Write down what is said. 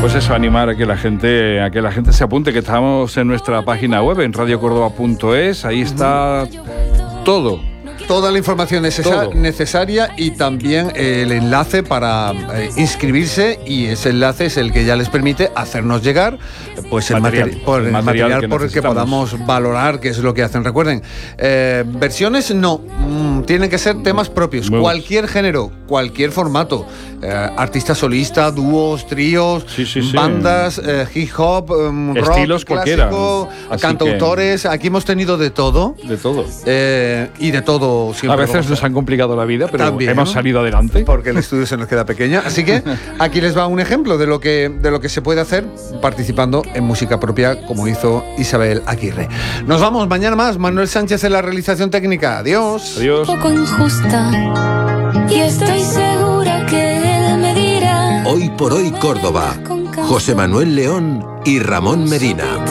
Pues eso, animar a que la gente se apunte, que estamos en nuestra página web, en radiocordoba.es, ahí está todo. Toda la información necesaria y también el enlace para inscribirse, y ese enlace es el que ya les permite hacernos llegar pues el material por el que podamos valorar qué es lo que hacen. Recuerden, versiones no, tienen que ser temas propios, cualquier género, cualquier formato, artista solista, dúos, tríos, bandas, hip hop, estilos rock clásico, cantautores, aquí hemos tenido de todo. De todo. Y de todo. A veces nos han complicado la vida, pero también, hemos salido adelante. Porque el estudio se nos queda pequeño. Así que aquí les va un ejemplo de lo que se puede hacer participando en música propia, como hizo Isabel Aguirre. Nos vamos, mañana más. Manuel Sánchez en la realización técnica. Adiós. Adiós. Un poco injusta, y estoy segura que él me dirá. Hoy por hoy Córdoba. José Manuel León y Ramón Medina.